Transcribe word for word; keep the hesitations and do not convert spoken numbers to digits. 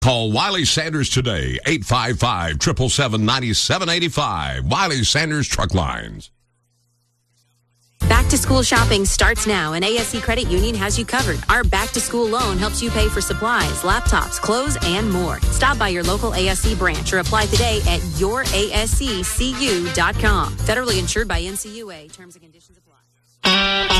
Call Wiley Sanders today, eight five five, seven seven seven, nine seven eight five. Wiley Sanders Truck Lines. Back to school shopping starts now, and A S C Credit Union has you covered. Our back to school loan helps you pay for supplies, laptops, clothes, and more. Stop by your local A S C branch or apply today at your A S C C U dot com. Federally insured by N C U A. Terms and conditions apply.